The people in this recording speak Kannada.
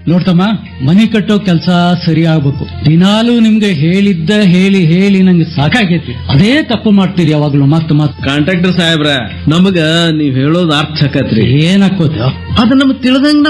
ನೋಡ್ತಮ್ಮ, ಮನೆ ಕಟ್ಟೋ ಕೆಲಸ ಸರಿ ಆಗ್ಬೇಕು. ದಿನಾಲೂ ನಿಮ್ಗೆ ಹೇಳಿದ್ದ ಹೇಳಿ ಹೇಳಿ ನಂಗೆ ಸಾಕಾಗೈತಿ. ಅದೇ ತಪ್ಪು ಮಾಡ್ತೀರಿ ಯಾವಾಗ್ಲೂ ಮತ್ ಮತ್. ಕಾಂಟ್ರಾಕ್ಟರ್ ಸಾಹೇಬ್ರ, ನಮಗ ನೀವ್ ಹೇಳೋದ್ ಅರ್ಥ ಆಕತ್ರಿ. ಏನಾಕೋತ ಅದ ನಮಗ್ ತಿಳಿದಂಗ